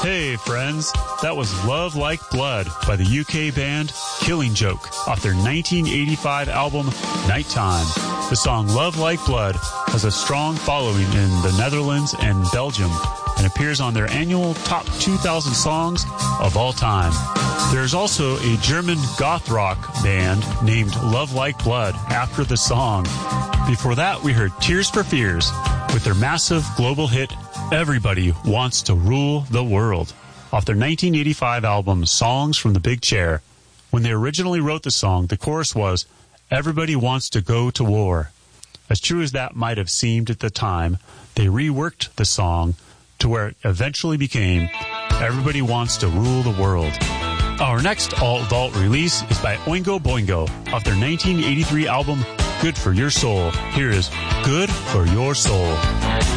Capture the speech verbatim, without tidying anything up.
Hey friends, that was Love Like Blood by the U K band Killing Joke off their nineteen eighty-five album Nighttime. The song Love Like Blood has a strong following in the Netherlands and Belgium and appears on their annual top two thousand songs of all time. There's also a German goth rock band named Love Like Blood after the song. Before that, we heard Tears for Fears with their massive global hit Everybody Wants to Rule the World off their nineteen eighty-five album Songs from the Big Chair. When they originally wrote the song, the chorus was, Everybody Wants to Go to War. As true as that might have seemed at the time, they reworked the song to where it eventually became Everybody Wants to Rule the World. Our next alt-vault release is by Oingo Boingo off their nineteen eighty-three album Good for Your Soul. Here is Good for Your Soul.